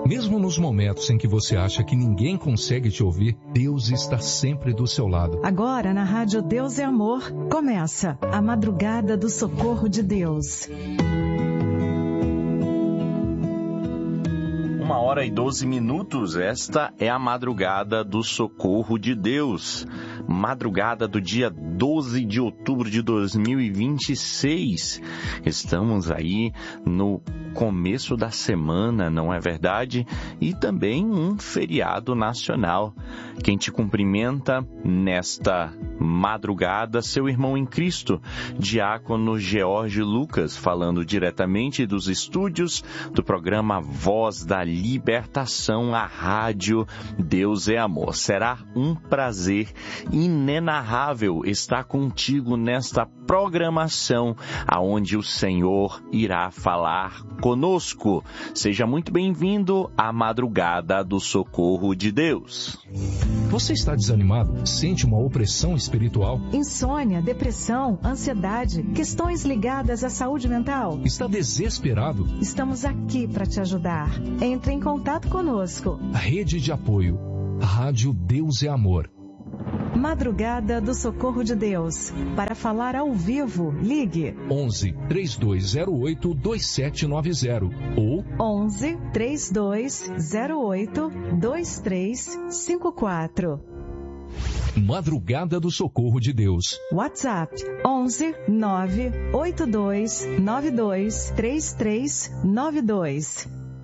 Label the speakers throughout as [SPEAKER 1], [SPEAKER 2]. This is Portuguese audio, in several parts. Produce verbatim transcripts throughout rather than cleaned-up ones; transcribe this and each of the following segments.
[SPEAKER 1] Mesmo nos momentos em que você acha que ninguém consegue te ouvir, Deus está sempre do seu lado.
[SPEAKER 2] Agora na Rádio Deus é Amor, começa a Madrugada do Socorro de Deus.
[SPEAKER 3] Uma hora e doze minutos, esta é a Madrugada do Socorro de Deus. Madrugada do dia doze de outubro de dois mil e vinte e seis. Estamos aí no começo da semana, não é verdade? E também um feriado nacional. Quem te cumprimenta nesta madrugada, seu irmão em Cristo, Diácono George Lucas, falando diretamente dos estúdios do programa Voz da Libertação, a Rádio Deus é Amor. Será um prazer inenarrável estar contigo nesta programação, aonde o Senhor irá falar conosco. Seja muito bem-vindo à Madrugada do Socorro de Deus.
[SPEAKER 1] Você está desanimado? Sente uma opressão espiritual?
[SPEAKER 2] Insônia, depressão, ansiedade, questões ligadas à saúde mental?
[SPEAKER 1] Está desesperado?
[SPEAKER 2] Estamos aqui para te ajudar. Entre em contato conosco.
[SPEAKER 1] Rede de apoio. Rádio Deus é Amor.
[SPEAKER 2] Madrugada do Socorro de Deus. Para falar ao vivo, ligue
[SPEAKER 1] onze, três dois zero oito, dois sete nove zero ou
[SPEAKER 2] onze, três dois zero oito, dois três cinco quatro.
[SPEAKER 1] Madrugada do Socorro de Deus.
[SPEAKER 2] WhatsApp onze, nove oito dois nove dois três três nove dois.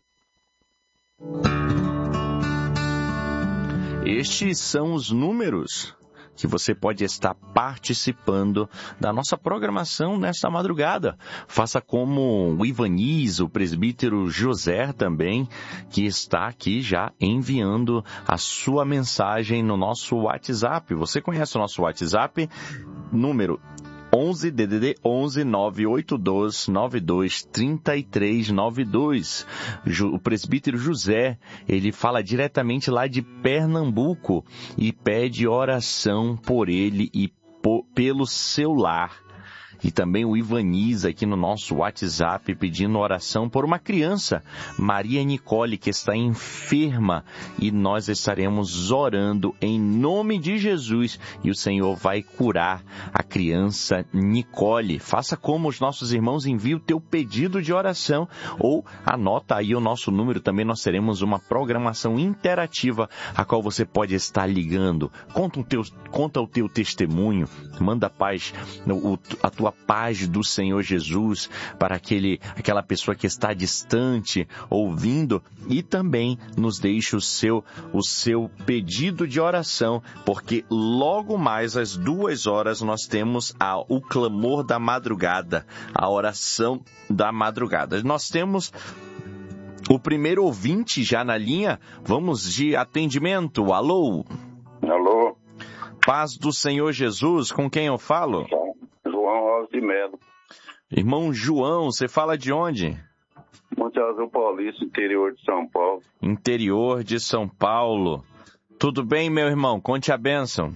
[SPEAKER 3] Estes são os números que você pode estar participando da nossa programação nesta madrugada. Faça como o Ivaniz, o presbítero José também, que está aqui já enviando a sua mensagem no nosso WhatsApp. Você conhece o nosso WhatsApp? Número onze, D D D onze, nove oito dois nove dois três três nove dois. O presbítero José, ele fala diretamente lá de Pernambuco e pede oração por ele e por, pelo seu lar. E também o Ivaniz aqui no nosso WhatsApp pedindo oração por uma criança, Maria Nicole, que está enferma, e nós estaremos orando em nome de Jesus e o Senhor vai curar a criança Nicole. Faça como os nossos irmãos, envie o teu pedido de oração ou anota aí o nosso número. Também nós teremos uma programação interativa a qual você pode estar ligando. Conta o teu, conta o teu testemunho, manda paz, o, a tua paz do Senhor Jesus para aquele, aquela pessoa que está distante ouvindo, e também nos deixe o seu, o seu pedido de oração, porque logo mais às duas horas nós temos a, o clamor da madrugada, a oração da madrugada. Nós temos o primeiro ouvinte já na linha. Vamos de atendimento. Alô?
[SPEAKER 4] Alô?
[SPEAKER 3] Paz do Senhor Jesus, com quem eu falo?
[SPEAKER 4] João Alves de Melo.
[SPEAKER 3] Irmão João, você fala de onde?
[SPEAKER 4] Monte Azul Paulista, interior de São Paulo.
[SPEAKER 3] Interior de São Paulo. Tudo bem, meu irmão? Conte a bênção.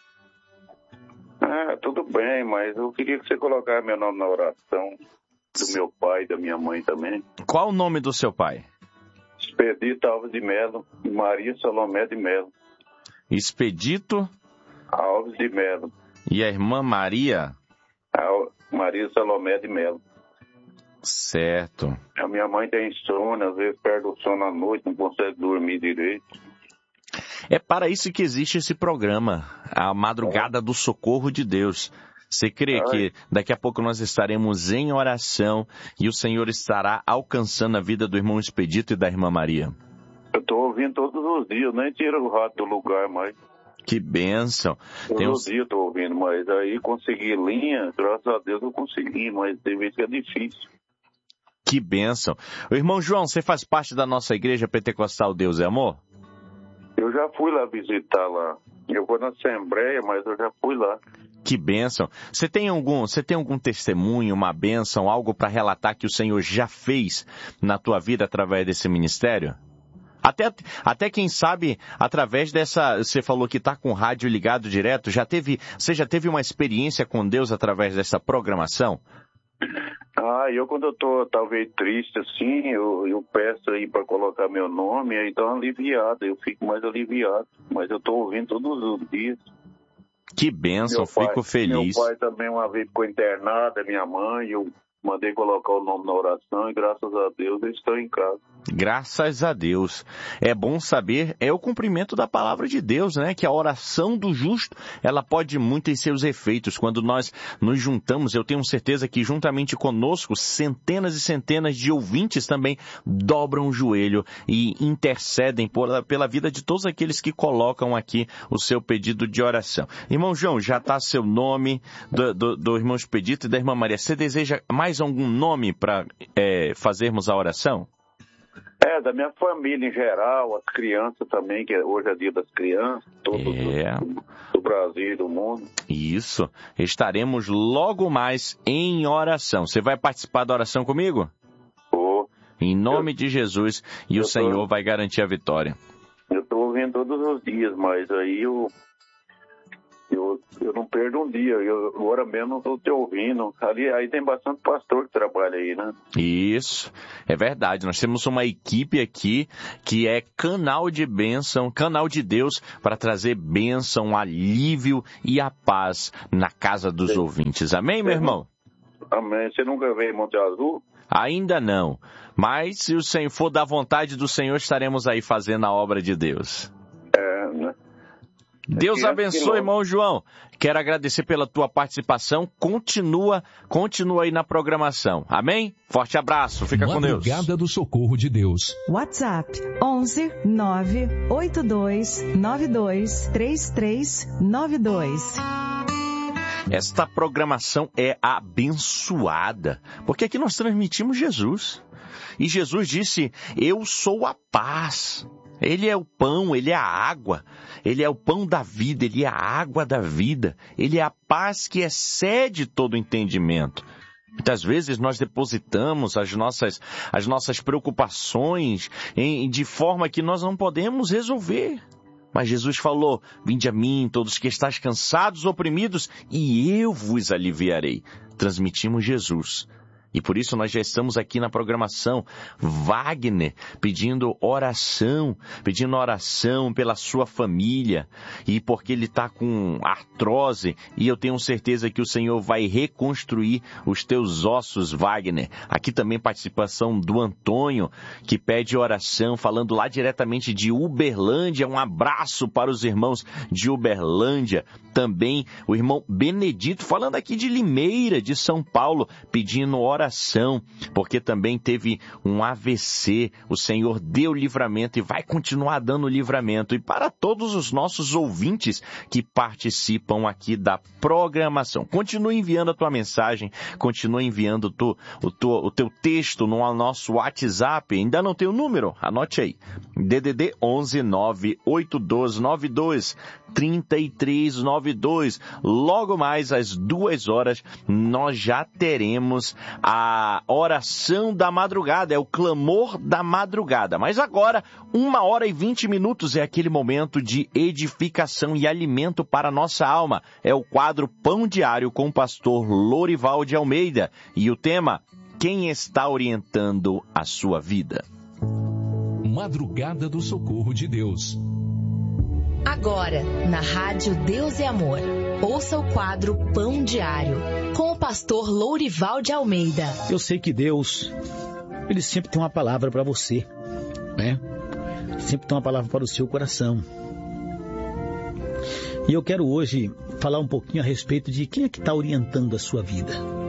[SPEAKER 4] Ah, tudo bem, mas eu queria que você colocasse meu nome na oração, do meu pai e da minha mãe também.
[SPEAKER 3] Qual o nome do seu pai?
[SPEAKER 4] Expedito Alves de Melo e Maria Salomé de Melo.
[SPEAKER 3] Expedito
[SPEAKER 4] Alves de Melo.
[SPEAKER 3] E a irmã Maria?
[SPEAKER 4] A Maria Salomé de Melo.
[SPEAKER 3] Certo.
[SPEAKER 4] A minha mãe tem insônia, às vezes perde o sono à noite, não consegue dormir direito.
[SPEAKER 3] É para isso que existe esse programa, a Madrugada do Socorro de Deus. Você crê
[SPEAKER 4] Ai.
[SPEAKER 3] que daqui a pouco nós estaremos em oração e o Senhor estará alcançando a vida do irmão Expedito e da irmã Maria?
[SPEAKER 4] Eu estou ouvindo todos os dias, nem tiro o rato do lugar mais.
[SPEAKER 3] Que bênção.
[SPEAKER 4] Todos
[SPEAKER 3] Tem
[SPEAKER 4] os
[SPEAKER 3] uns...
[SPEAKER 4] dias eu estou ouvindo, mas aí consegui linha, graças a Deus eu consegui, mas tem vezes que é difícil.
[SPEAKER 3] Que bênção. O irmão João, você faz parte da nossa igreja pentecostal Deus é Amor?
[SPEAKER 4] Eu já fui lá visitar lá. Eu vou na Assembleia, mas eu já fui lá.
[SPEAKER 3] Que bênção. Você tem algum, você tem algum testemunho, uma bênção, algo para relatar que o Senhor já fez na tua vida através desse ministério? Até, até quem sabe, através dessa, você falou que está com o rádio ligado direto, já teve, você já teve uma experiência com Deus através dessa programação?
[SPEAKER 4] Ah, eu quando eu tô talvez triste assim, eu, eu peço aí para colocar meu nome, aí dá uma aliviada, eu fico mais aliviado. Mas eu tô ouvindo todos os dias.
[SPEAKER 3] Que bênção,
[SPEAKER 4] Meu pai,
[SPEAKER 3] fico feliz.
[SPEAKER 4] Meu pai também uma vez ficou internado, a minha mãe, eu mandei colocar o nome na oração e graças a Deus eles estão em casa.
[SPEAKER 3] Graças a Deus. É bom saber, é o cumprimento da palavra de Deus, né? Que a oração do justo, ela pode muito em seus efeitos. Quando nós nos juntamos, eu tenho certeza que juntamente conosco, centenas e centenas de ouvintes também dobram o joelho e intercedem por, pela vida de todos aqueles que colocam aqui o seu pedido de oração. Irmão João, já está seu nome do, do, do irmão Expedito e da irmã Maria. Você deseja mais algum nome para é, fazermos a oração?
[SPEAKER 4] É, da minha família em geral, as crianças também, que hoje é dia das crianças, todos
[SPEAKER 3] é.
[SPEAKER 4] do, do Brasil e do mundo.
[SPEAKER 3] Isso, estaremos logo mais em oração. Você vai participar da oração comigo?
[SPEAKER 4] Oh.
[SPEAKER 3] Em nome eu, de Jesus, e o
[SPEAKER 4] tô,
[SPEAKER 3] Senhor vai garantir a vitória.
[SPEAKER 4] Eu estou ouvindo todos os dias, mas aí eu... Eu, eu não perdo um dia, eu agora mesmo estou te ouvindo. Ali, aí tem bastante pastor que trabalha aí, né?
[SPEAKER 3] Isso, é verdade. Nós temos uma equipe aqui que é canal de bênção, canal de Deus para trazer bênção, alívio e a paz na casa dos Sim. ouvintes. Amém, meu irmão?
[SPEAKER 4] Amém. Você nunca veio em Monte Azul?
[SPEAKER 3] Ainda não, mas se o Senhor for da vontade do Senhor, estaremos aí fazendo a obra de Deus.
[SPEAKER 4] É, né?
[SPEAKER 3] Deus abençoe, irmão João. Quero agradecer pela tua participação. Continua, continua aí na programação. Amém? Forte abraço. Fica com Deus.
[SPEAKER 1] Madrugada do Socorro de Deus.
[SPEAKER 2] WhatsApp onze nove oito dois nove dois três três nove dois.
[SPEAKER 3] Esta programação é abençoada, porque aqui nós transmitimos Jesus. E Jesus disse, eu sou a paz. Ele é o pão, Ele é a água, Ele é o pão da vida, Ele é a água da vida, Ele é a paz que excede todo entendimento. Muitas vezes nós depositamos as nossas, as nossas preocupações em, de forma que nós não podemos resolver. Mas Jesus falou, vinde a mim, todos que estáis cansados, oprimidos, e eu vos aliviarei. Transmitimos Jesus. E por isso nós já estamos aqui na programação. Wagner pedindo oração, pedindo oração pela sua família. E porque ele está com artrose. E eu tenho certeza que o Senhor vai reconstruir os teus ossos, Wagner. Aqui também participação do Antônio, que pede oração, falando lá diretamente de Uberlândia. Um abraço para os irmãos de Uberlândia. Também o irmão Benedito, falando aqui de Limeira, de São Paulo, pedindo oração. Porque também teve um A V C, o Senhor deu livramento e vai continuar dando livramento. E para todos os nossos ouvintes que participam aqui da programação, continue enviando a tua mensagem, continue enviando tu, o, tu, o teu texto no nosso WhatsApp. Ainda não tem o número? Anote aí, D D D onze nove oito dois nove dois três três nove dois. Logo mais às duas horas nós já teremos a A oração da madrugada, é o clamor da madrugada. Mas agora, uma hora e vinte minutos é aquele momento de edificação e alimento para a nossa alma. É o quadro Pão Diário com o pastor Lorival de Almeida. E o tema, quem está orientando a sua vida?
[SPEAKER 1] Madrugada do Socorro de Deus.
[SPEAKER 5] Agora, na Rádio Deus é Amor, ouça o quadro Pão Diário, com o pastor Lourival de Almeida.
[SPEAKER 6] Eu sei que Deus, Ele sempre tem uma palavra para você, né? Sempre tem uma palavra para o seu coração. E eu quero hoje falar um pouquinho a respeito de quem é que está orientando a sua vida.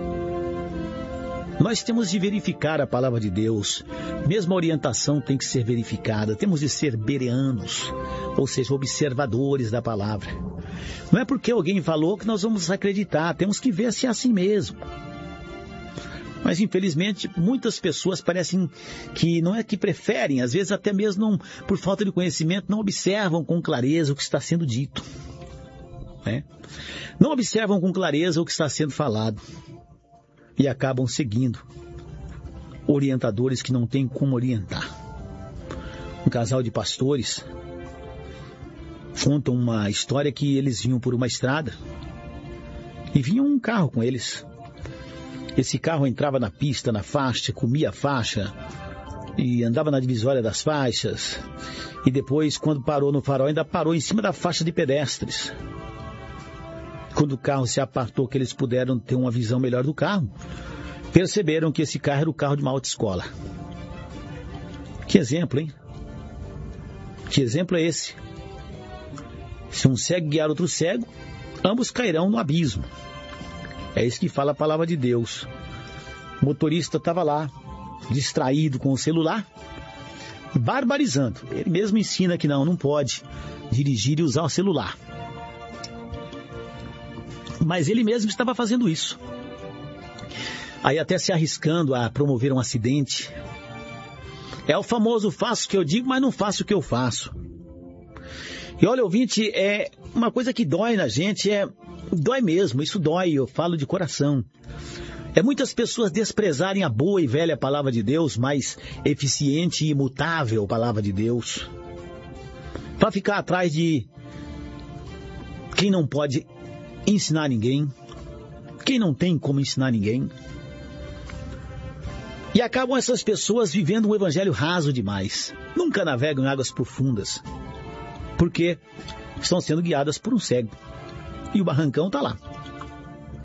[SPEAKER 6] Nós temos de verificar a palavra de Deus. Mesmo a orientação tem que ser verificada. Temos de ser bereanos, ou seja, observadores da palavra. Não é porque alguém falou que nós vamos acreditar. Temos que ver se é assim mesmo. Mas, infelizmente, muitas pessoas parecem que não é que preferem, às vezes até mesmo não, por falta de conhecimento, não observam com clareza o que está sendo dito. Né? Não observam com clareza o que está sendo falado. E acabam seguindo orientadores que não têm como orientar. Um casal de pastores contam uma história que eles vinham por uma estrada e vinha um carro com eles. Esse carro entrava na pista, na faixa, comia a faixa e andava na divisória das faixas. E depois, quando parou no farol, ainda parou em cima da faixa de pedestres. Quando o carro se apartou, que eles puderam ter uma visão melhor do carro, perceberam que esse carro era o carro de uma autoescola. Que exemplo, hein? Que exemplo é esse? Se um cego guiar outro cego, ambos cairão no abismo. É isso que fala a palavra de Deus. O motorista estava lá, distraído com o celular, barbarizando. Ele mesmo ensina que não, não pode dirigir e usar o celular. Mas ele mesmo estava fazendo isso. Aí até se arriscando a promover um acidente. É o famoso faço o que eu digo, mas não faço o que eu faço. E olha, ouvinte, é uma coisa que dói na gente, é dói mesmo, isso dói, eu falo de coração. É muitas pessoas desprezarem a boa e velha palavra de Deus, mais eficiente e imutável palavra de Deus, para ficar atrás de quem não pode ensinar ninguém, quem não tem como ensinar ninguém. E acabam essas pessoas vivendo um evangelho raso demais. Nunca navegam em águas profundas, porque estão sendo guiadas por um cego. E o barrancão está lá.